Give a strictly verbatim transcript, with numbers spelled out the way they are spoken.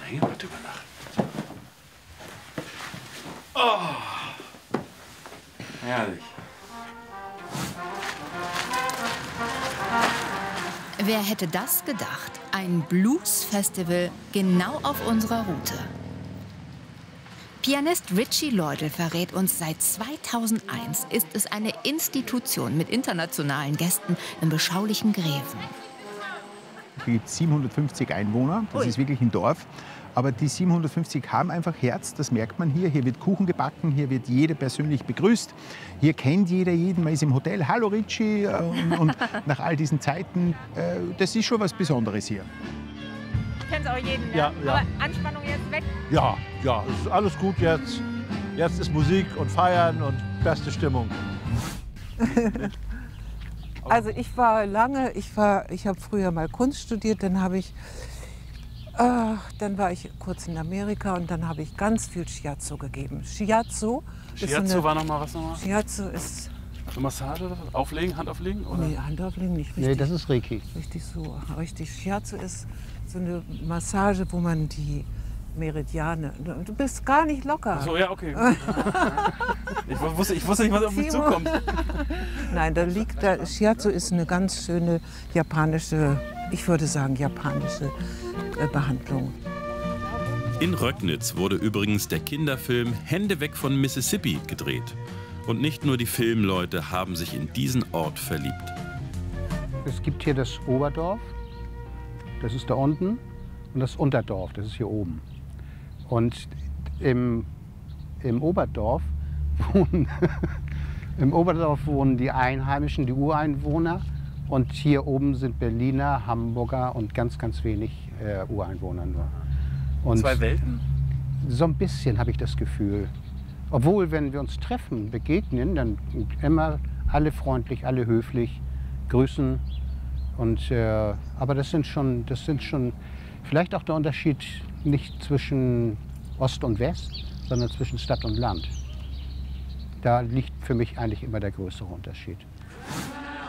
Hängematte übernachten. Oh. Herrlich. Wer hätte das gedacht? Ein Blues-Festival genau auf unserer Route. Pianist Richie Loydal verrät uns, seit zweitausendeins ist es eine Institution mit internationalen Gästen im beschaulichen Greven. Hier gibt es siebenhundertfünfzig Einwohner, das ist wirklich ein Dorf. Aber die siebenhundertfünfzig haben einfach Herz, das merkt man hier. Hier wird Kuchen gebacken, hier wird jeder persönlich begrüßt. Hier kennt jeder jeden, man ist im Hotel, hallo Richie. Und, und nach all diesen Zeiten, äh, das ist schon was Besonderes hier. Kennt auch jeden, ne? Ja, ja. Aber Anspannung jetzt weg? Ja, ja, es ist alles gut jetzt. Jetzt ist Musik und Feiern und beste Stimmung. Also ich war lange, ich war, ich habe früher mal Kunst studiert, dann habe ich, äh, dann war ich kurz in Amerika und dann habe ich ganz viel Shiatsu gegeben. Shiatsu, Shiatsu ist so eine, war noch mal was nochmal? Shiatsu ist So Massage, auflegen, Hand auflegen? Oder? Nee, Hand auflegen nicht richtig. Nee, das ist Reiki. Richtig so, richtig. Shiatsu ist so eine Massage, wo man die Meridiane, du bist gar nicht locker. Ach so, ja, okay. ich, wusste, ich wusste nicht, was auf mich zukommt. Nein, da liegt, da, Shiatsu ist eine ganz schöne japanische, ich würde sagen japanische äh, Behandlung. In Röcknitz wurde übrigens der Kinderfilm Hände weg von Mississippi gedreht. Und nicht nur die Filmleute haben sich in diesen Ort verliebt. Es gibt hier das Oberdorf, das ist da unten, und das Unterdorf, das ist hier oben. Und im, im Oberdorf wohnen, im Oberdorf wohnen die Einheimischen, die Ureinwohner. Und hier oben sind Berliner, Hamburger und ganz, ganz wenig äh, Ureinwohner nur. Und Zwei Welten? So ein bisschen habe ich das Gefühl. Obwohl, wenn wir uns treffen, begegnen, dann immer alle freundlich, alle höflich, grüßen. Und, äh, aber das sind schon, das sind schon vielleicht auch der Unterschied nicht zwischen Ost und West, sondern zwischen Stadt und Land. Da liegt für mich eigentlich immer der größere Unterschied.